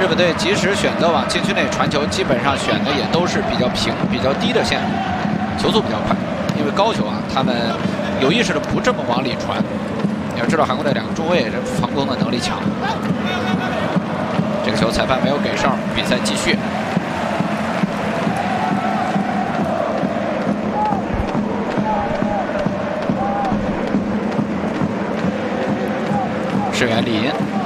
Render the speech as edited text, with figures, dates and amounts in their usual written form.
日本队即使选择往禁区内传球，基本上选的也都是比较平、比较低的线，球速比较快。因为高球啊，他们有意识的不这么往里传。你要知道，韩国队2个中卫这防攻的能力强。这个球裁判没有给哨，比赛继续。支援李银。